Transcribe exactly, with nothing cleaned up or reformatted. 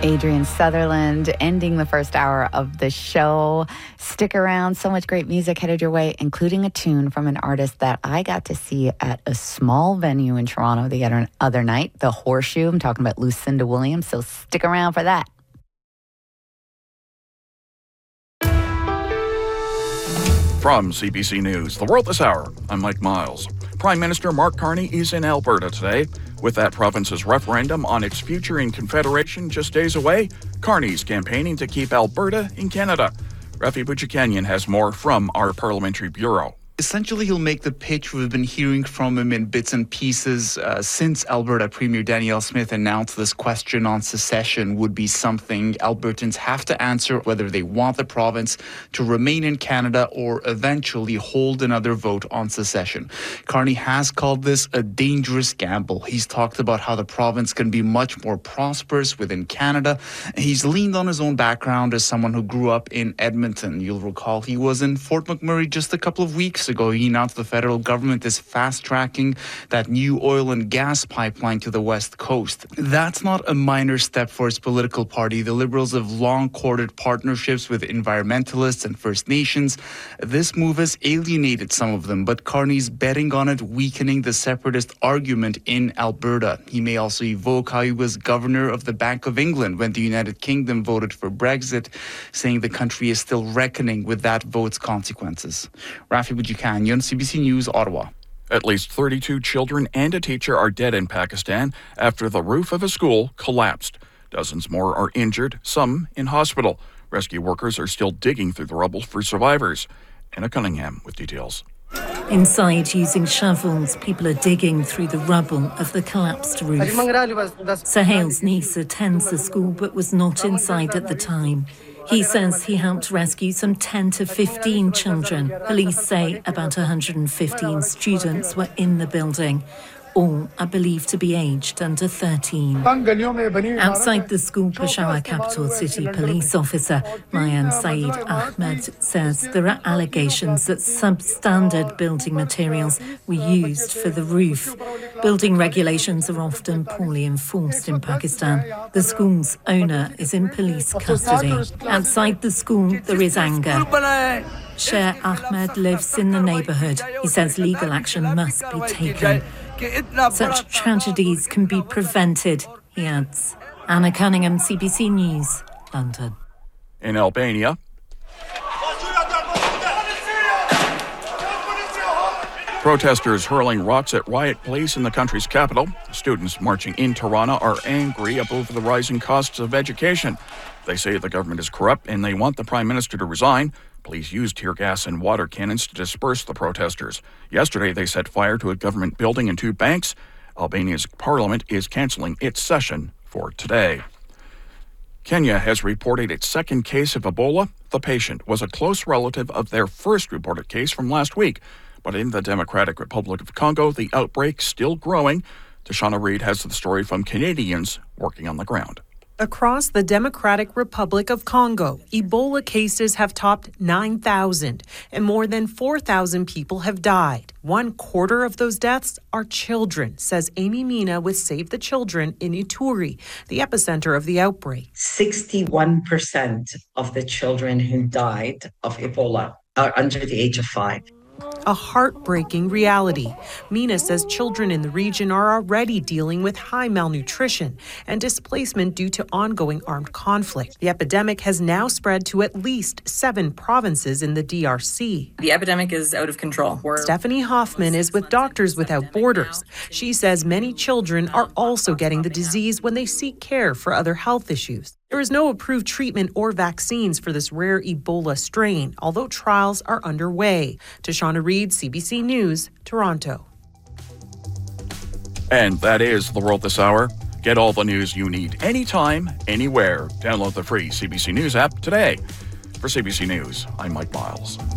Adrian Sutherland ending the first hour of the show. Stick around. So much great music headed your way, including a tune from an artist that I got to see at a small venue in Toronto the other, other night, the Horseshoe. I'm talking about Lucinda Williams, so stick around for that. From C B C News, The World This Hour, I'm Mike Miles. Prime Minister Mark Carney is in Alberta today. With that province's referendum on its future in Confederation just days away, Carney's campaigning to keep Alberta in Canada. Rafi Buchakanyan has more from our Parliamentary Bureau. Essentially, he'll make the pitch we've been hearing from him in bits and pieces uh, since Alberta Premier Danielle Smith announced this question on secession would be something Albertans have to answer, whether they want the province to remain in Canada or eventually hold another vote on secession. Carney has called this a dangerous gamble. He's talked about how the province can be much more prosperous within Canada. He's leaned on his own background as someone who grew up in Edmonton. You'll recall he was in Fort McMurray just a couple of weeks ago. He announced the federal government is fast-tracking that new oil and gas pipeline to the west coast. That's not a minor step for his political party. The Liberals have long courted partnerships with environmentalists and First Nations. This move has alienated some of them, but Carney's betting on it, weakening the separatist argument in Alberta. He may also evoke how he was governor of the Bank of England when the United Kingdom voted for Brexit, saying the country is still reckoning with that vote's consequences. Rafi Buchakanyan, C B C News, Ottawa. At least thirty-two children and a teacher are dead in Pakistan after the roof of a school collapsed. Dozens more are injured, some in hospital. Rescue workers are still digging through the rubble for survivors. Anna Cunningham with details. Inside, using shovels, people are digging through the rubble of the collapsed roof. Sahail's niece attends the school but was not inside at the time. He says he helped rescue some ten to fifteen children. Police say about one hundred fifteen students were in the building. All are believed to be aged under thirteen. Outside the school, Peshawar capital city police officer Mayan Saeed Ahmed says there are allegations that substandard building materials were used for the roof. Building regulations are often poorly enforced in Pakistan. The school's owner is in police custody. Outside the school, there is anger. Sher Ahmed lives in the neighbourhood. He says legal action must be taken. Such tragedies can be prevented, he adds. Anna Cunningham, C B C News, London. In Albania, protesters hurling rocks at riot police in the country's capital. Students marching in Tirana are angry over the rising costs of education. They say the government is corrupt and they want the Prime Minister to resign. Police used tear gas and water cannons to disperse the protesters. Yesterday, they set fire to a government building and two banks. Albania's parliament is cancelling its session for today. Kenya has reported its second case of Ebola. The patient was a close relative of their first reported case from last week. But in the Democratic Republic of Congo, the outbreak's still growing. Tashana Reid has the story from Canadians working on the ground. Across the Democratic Republic of Congo, Ebola cases have topped nine thousand, and more than four thousand people have died. One quarter of those deaths are children, says Amy Mina with Save the Children in Ituri, the epicenter of the outbreak. sixty-one percent of the children who died of Ebola are under the age of five. A heartbreaking reality. Mina says children in the region are already dealing with high malnutrition and displacement due to ongoing armed conflict. The epidemic has now spread to at least seven provinces in the D R C. The epidemic is out of control. We're Stephanie Hoffman is with Doctors Without Borders. She says many children are also getting the disease when they seek care for other health issues. There is no approved treatment or vaccines for this rare Ebola strain, although trials are underway. Tashana Reid, C B C News, Toronto. And that is The World This Hour. Get all the news you need anytime, anywhere. Download the free C B C News app today. For C B C News, I'm Mike Miles.